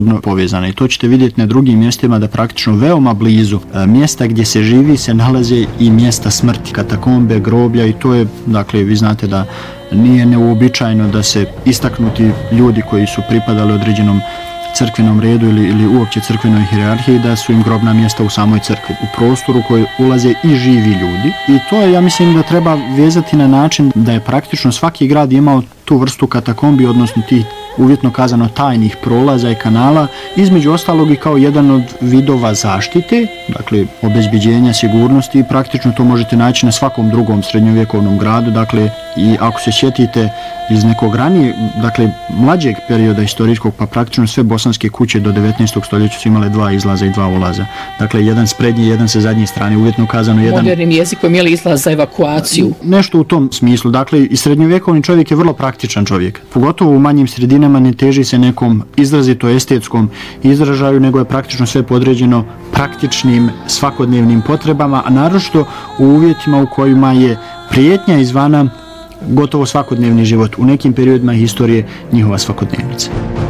povezana i to ćete vidjeti na drugim mjestima da praktično veoma blizu mjesta gdje se živi se nalaze i mjesta smrti, katakombe, groblja i to je, dakle, vi znate da nije neuobičajeno da se istaknuti ljudi koji su pripadali određenom crkvenom redu ili uopće crkvenoj hijerarhiji, da su im grobna mjesta u samoj crkvi, u prostoru u koji ulaze i živi ljudi. I to je, ja mislim, da treba vezati na način da je praktično svaki grad imao tu vrstu katakombi, odnosno tih uvjetno kazano tajnih prolaza i kanala, između ostalog i kao jedan od vidova zaštite, dakle obezbeđenja sigurnosti i praktično to možete naći na svakom drugom srednjovjekovnom gradu, dakle i ako se sjetite iz nekog ranije, dakle mlađeg perioda istorijskog, pa praktično sve bosanske kuće do 19. stoljeća su imale 2 izlaza i 2 ulaza. Dakle, jedan s prednje, jedan sa zadnje strane, uvjetno kazano jedan... Modernim jezikom je li izlaz za evakuaciju? Nešto u tom smislu. Dakle, i srednjovjekovni čovjek je vrlo praktičan čovjek. Pogotovo u manjim sredinama ne teži se nekom izrazito estetskom izražaju, nego je praktično sve podređeno praktičnim svakodnevnim potrebama, a naročito u uvjetima u kojima je prijetnja izvana gotovo svakodnevni život. U nekim periodima historije njihova svakodnevnica.